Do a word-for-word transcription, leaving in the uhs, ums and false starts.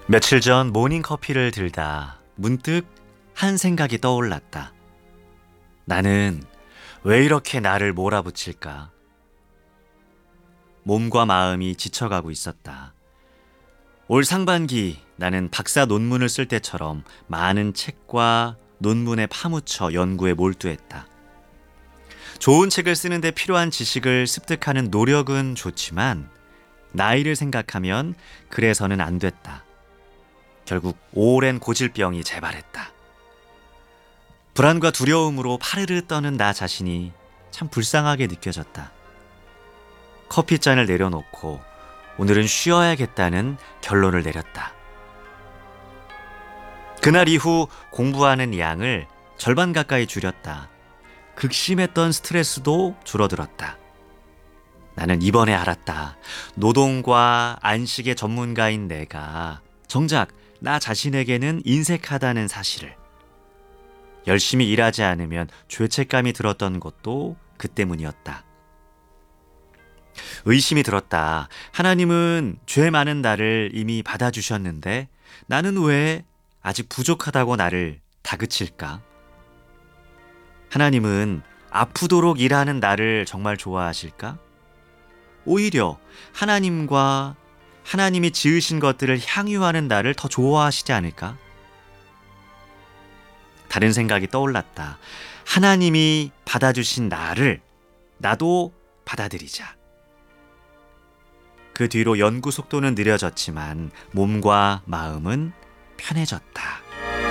며칠 전 모닝커피를 들다 문득 한 생각이 떠올랐다. 나는 왜 이렇게 나를 몰아붙일까? 몸과 마음이 지쳐가고 있었다. 올 상반기 나는 박사 논문을 쓸 때처럼 많은 책과 논문에 파묻혀 연구에 몰두했다. 좋은 책을 쓰는데 필요한 지식을 습득하는 노력은 좋지만 나이를 생각하면 그래서는 안 됐다. 결국 오랜 고질병이 재발했다. 불안과 두려움으로 파르르 떠는 나 자신이 참 불쌍하게 느껴졌다. 커피잔을 내려놓고 오늘은 쉬어야겠다는 결론을 내렸다. 그날 이후 공부하는 양을 절반 가까이 줄였다. 극심했던 스트레스도 줄어들었다. 나는 이번에 알았다. 노동과 안식의 전문가인 내가 정작 나 자신에게는 인색하다는 사실을. 열심히 일하지 않으면 죄책감이 들었던 것도 그 때문이었다. 의심이 들었다. 하나님은 죄 많은 나를 이미 받아주셨는데 나는 왜 아직 부족하다고 나를 다그칠까? 하나님은 아프도록 일하는 나를 정말 좋아하실까? 오히려 하나님과 하나님이 지으신 것들을 향유하는 나를 더 좋아하시지 않을까? 다른 생각이 떠올랐다. 하나님이 받아주신 나를 나도 받아들이자. 그 뒤로 연구 속도는 느려졌지만 몸과 마음은 편해졌다.